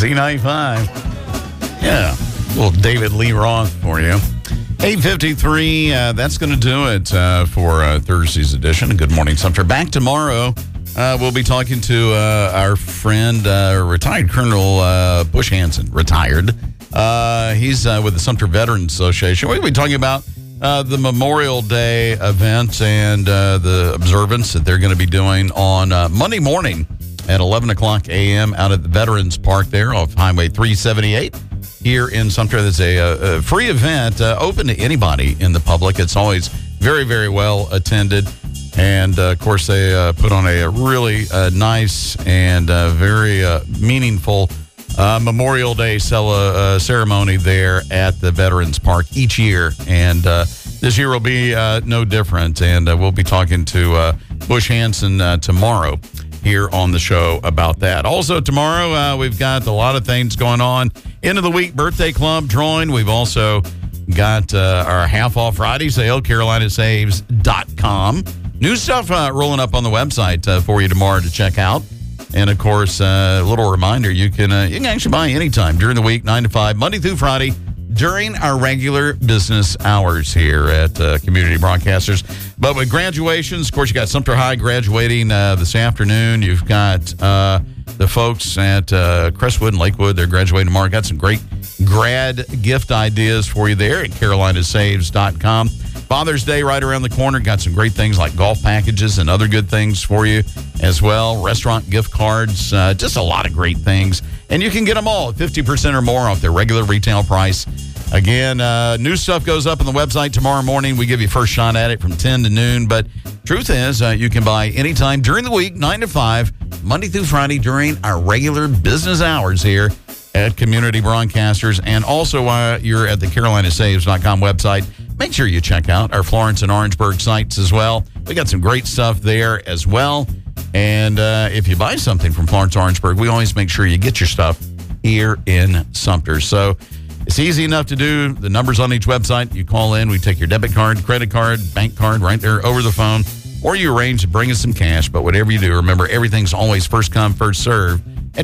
B95. Yeah, little David Lee Roth for you. 8:53, that's going to do it for Thursday's edition of Good Morning Sumter. Back tomorrow, we'll be talking to our friend, retired Colonel Bush Hanson, retired. He's with the Sumter Veterans Association. We'll be talking about the Memorial Day event and the observance that they're going to be doing on Monday morning at 11 o'clock a.m. out at the Veterans Park there off Highway 378 here in Sumter. There's a free event open to anybody in the public. It's always very, very well attended. And, of course, they put on a really nice and very meaningful Memorial Day ceremony there at the Veterans Park each year. And this year will be no different. And we'll be talking to Bush Hanson tomorrow here on the show about that. Also tomorrow, we've got a lot of things going on. End of the week birthday club drawing. We've also got our half off Friday sale, CarolinaSaves.com. New stuff rolling up on the website for you tomorrow to check out. And, of course, a little reminder, you can actually buy anytime during the week, 9 to 5, Monday through Friday, during our regular business hours here at Community Broadcasters. But with graduations, of course, you got Sumter High graduating this afternoon. You've got the folks at Crestwood and Lakewood. They're graduating tomorrow. Got some great grad gift ideas for you there at CarolinaSaves.com. Father's Day right around the corner. Got some great things like golf packages and other good things for you as well. Restaurant gift cards, just a lot of great things. And you can get them all at 50% or more off their regular retail price. Again, new stuff goes up on the website tomorrow morning. We give you first shot at it from 10 to noon. But truth is, you can buy anytime during the week, 9 to 5, Monday through Friday during our regular business hours here at Community Broadcasters. And also while you're at the CarolinaSaves.com website, make sure you check out our Florence and Orangeburg sites as well. We got some great stuff there as well. And if you buy something from Florence Orangeburg, we always make sure you get your stuff here in Sumter. So it's easy enough to do. The numbers on each website, you call in, we take your debit card, credit card, bank card right there over the phone, or you arrange to bring us some cash. But whatever you do, remember, everything's always first come, first serve at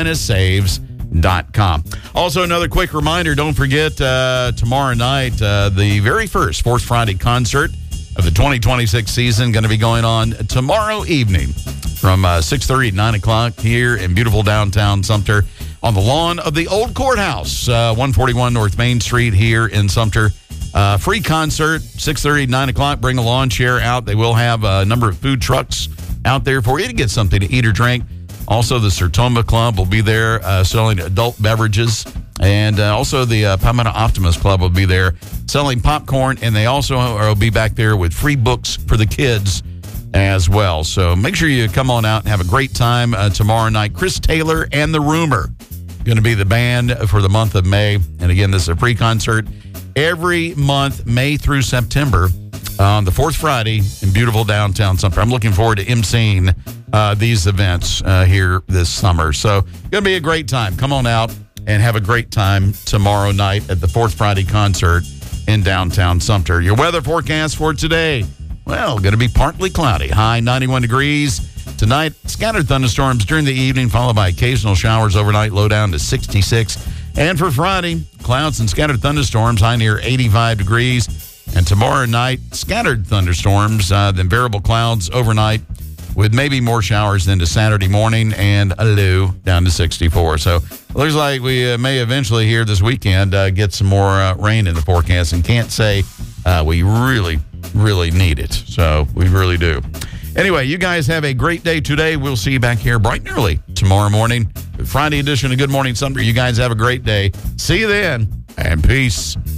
CarolinaSaves.com. Also, another quick reminder, don't forget tomorrow night, the very first Fourth Friday concert of the 2026 season going to be going on tomorrow evening from 6:30 to 9 o'clock here in beautiful downtown Sumter on the lawn of the old courthouse, 141 North Main Street here in Sumter. Free concert, 6:30 to 9 o'clock. Bring a lawn chair out. They will have a number of food trucks out there for you to get something to eat or drink. Also, the Sertoma Club will be there selling adult beverages. And also the Palmetto Optimist Club will be there selling popcorn. And they also will be back there with free books for the kids as well. So make sure you come on out and have a great time tomorrow night. Chris Taylor and The Rumor going to be the band for the month of May. And again, this is a free concert every month, May through September, on the fourth Friday in beautiful downtown Sumter. I'm looking forward to emceeing these events here this summer. So going to be a great time. Come on out and have a great time tomorrow night at the fourth Friday concert in downtown Sumter. Your weather forecast for today, well, going to be partly cloudy. High 91 degrees. Tonight, scattered thunderstorms during the evening, followed by occasional showers overnight, low down to 66. And for Friday, clouds and scattered thunderstorms, high near 85 degrees. And tomorrow night, scattered thunderstorms, then variable clouds overnight with maybe more showers than to Saturday morning, and a low down to 64. So it looks like we may eventually here this weekend get some more rain in the forecast, and can't say we really, really need it. So we really do. Anyway, you guys have a great day today. We'll see you back here bright and early tomorrow morning. Friday edition of Good Morning Sumter. You guys have a great day. See you then, and peace.